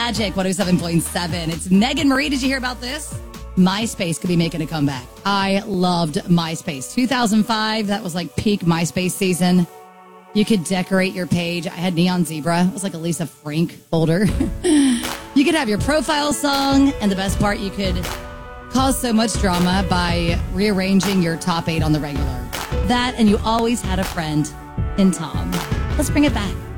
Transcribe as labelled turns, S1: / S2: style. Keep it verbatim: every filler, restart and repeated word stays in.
S1: Magic one oh seven point seven. It's Megan Marie. Did you hear about this? MySpace could be making a comeback. I loved MySpace. two thousand five, that was like peak MySpace season. You could decorate your page. I had Neon Zebra. It was like a Lisa Frank folder. You could have your profile song, and the best part, you could cause so much drama by rearranging your top eight on the regular. That, and you always had a friend in Tom. Let's bring it back.